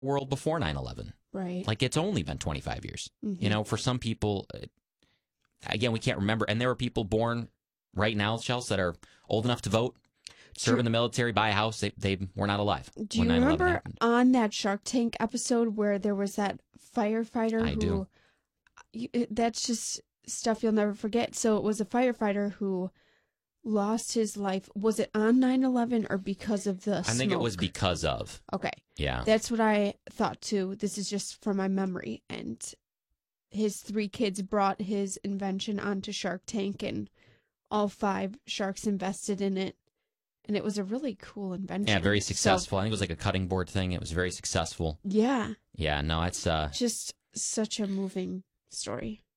world before 9/11. Right. Like, it's only been 25 years. Mhm. You know, for some people, again, we can't remember. And there are people born right now, Chelsea, that are old enough to vote, serve in the military, buy a house. They were not alive Do when you 9/11 remember happened. on that Shark Tank episode where there was that firefighter I do. That's just stuff you'll never forget. So it was a firefighter who lost his life. Was it on 9/11 or because of the I think it was smoke? because of. Okay. Yeah. That's what I thought too. This is just from my memory. And his 3 kids brought his invention onto Shark Tank, and all 5 sharks invested in it. And it was a really cool invention. Yeah, very successful. I think it was like a cutting board thing. It was very successful. Yeah. Yeah, no, it's Just such a moving story.